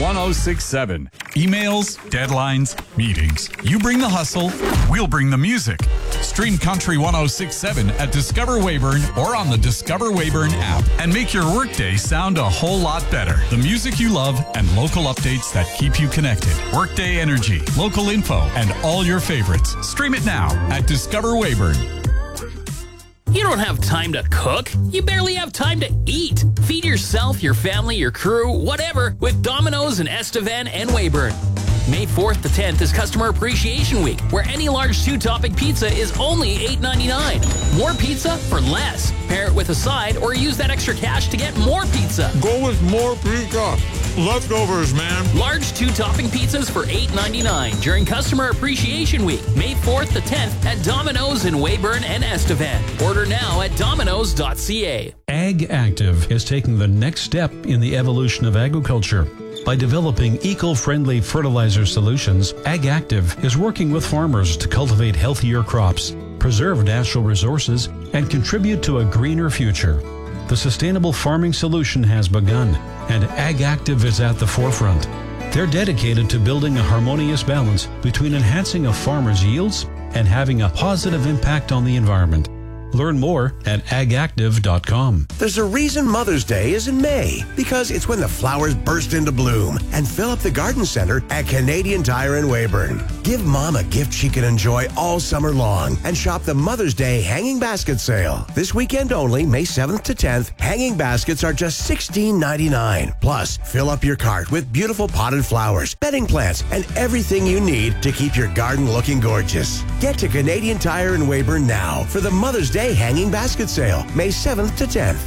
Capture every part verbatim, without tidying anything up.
one oh six seven. Emails, deadlines, meetings. You bring the hustle, we'll bring the music. Stream Country one oh six seven at Discover Weyburn or on the Discover Weyburn app and make your workday sound a whole lot better. The music you love and local updates that keep you connected. Workday energy, local info, and all your favorites. Stream it now at Discover Weyburn. You don't have time to cook. You barely have time to eat. Feed yourself, your family, your crew, whatever, with Domino's in Estevan and Weyburn. May fourth to tenth is Customer Appreciation Week, where any large two-topping pizza is only eight ninety-nine. More pizza for less. Pair it with a side or use that extra cash to get more pizza. Go with more pizza. Leftovers, man. Large two-topping pizzas for eight ninety-nine during Customer Appreciation Week, May fourth to tenth at Domino's in Weyburn and Estevan. Order now at dominos dot c a. Ag Active is taking the next step in the evolution of agriculture. By developing eco-friendly fertilizer solutions, Ag Active is working with farmers to cultivate healthier crops, preserve natural resources, and contribute to a greener future. The sustainable farming solution has begun, and Ag Active is at the forefront. They're dedicated to building a harmonious balance between enhancing a farmer's yields and having a positive impact on the environment. Learn more at ag active dot com. There's a reason Mother's Day is in May, because it's when the flowers burst into bloom and fill up the garden center at Canadian Tire in Weyburn. Give Mom a gift she can enjoy all summer long and shop the Mother's Day Hanging Basket Sale. This weekend only, May seventh to tenth, hanging baskets are just sixteen ninety-nine. Plus, fill up your cart with beautiful potted flowers, bedding plants, and everything you need to keep your garden looking gorgeous. Get to Canadian Tire in Weyburn now for the Mother's Day Hanging Basket Sale, May seventh to tenth.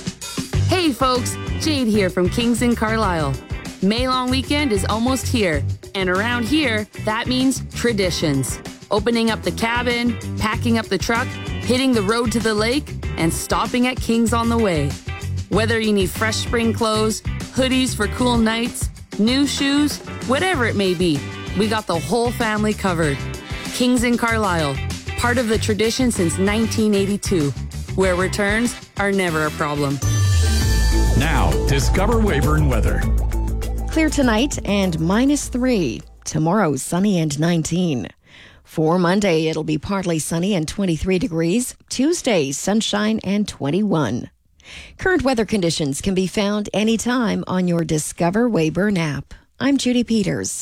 Hey folks, Jade here from Kings in Carlisle. May Long Weekend is almost here, and around here, that means traditions. Opening up the cabin, packing up the truck, hitting the road to the lake, and stopping at Kings on the way. Whether you need fresh spring clothes, hoodies for cool nights, new shoes, whatever it may be, we got the whole family covered. Kings in Carlisle, part of the tradition since nineteen eighty-two, where returns are never a problem. Now, Discover Weyburn weather. Clear tonight and minus three. Tomorrow, sunny and nineteen. For Monday, it'll be partly sunny and twenty-three degrees. Tuesday, sunshine and twenty-one. Current weather conditions can be found anytime on your Discover Weyburn app. I'm Judy Peters.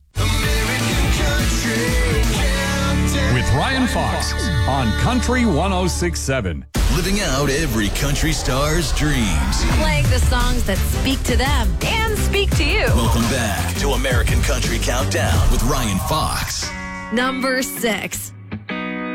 With Ryan Fox on Country one oh six seven. Living out every country star's dreams. Playing the songs that speak to them and speak to you. Welcome back to American Country Countdown with Ryan Fox. Number six.